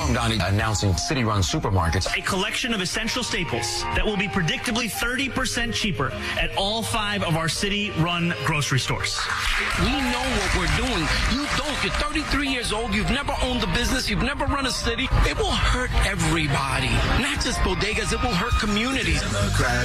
Strong, Donnie, announcing city-run supermarkets. A collection of essential staples that will be predictably 30% cheaper at all 5 of our city-run grocery stores. We know what we're doing. You don't. You're 33 years old. You've never owned a business. You've never run a city. It will hurt everybody, not just bodegas. It will hurt communities.